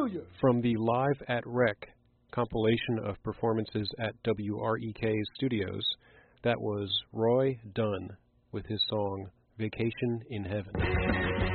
Hallelujah. From the Live at Rec compilation of performances at WREK Studios, that was Roy Dunn with his song Vacation in Heaven.